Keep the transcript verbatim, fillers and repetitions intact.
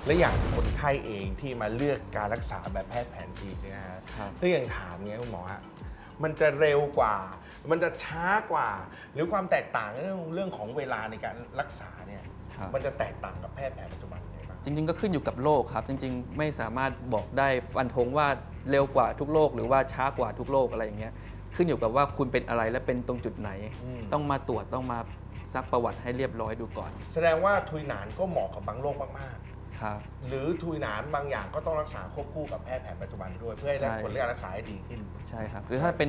และอย่างคนไข้เองที่มาเลือกการรักษาแบบแพทย์แผนจีนเนี่ยฮะถ้าอย่างถามเนี้ยคุณหมอฮะมันจะเร็วกว่ามันจะช้ากว่าหรือความแตกต่างเรื่องเรื่องของเวลาในการรักษาเนี่ยมันจะแตกต่างกับแพทย์แผนปัจจุบันยังไงบ้างจริงๆก็ขึ้นอยู่กับโรคครับจริงๆไม่สามารถบอกได้ฟันธงว่าเร็วกว่าทุกโรคหรือว่าช้ากว่าทุกโรคอะไรอย่างเงี้ยขึ้นอยู่กับว่าคุณเป็นอะไรและเป็นตรงจุดไหนต้องมาตรวจต้องมาซักประวัติให้เรียบร้อยดูก่อนแสดงว่าทุยหนานก็เหมาะกับบางโรคมากๆครับหรือทุยหนานบางอย่างก็ต้องรักษาควบคู่กับแพทย์แผนปัจจุบันด้วยเพื่อให้ได้ผลการรักษาให้ดีขึ้นใช่ครับหรือถ้าเป็น